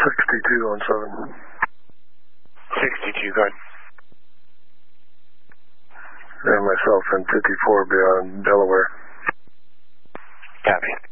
62 on 7. 62, go ahead. And myself in 54 beyond Delaware. Copy.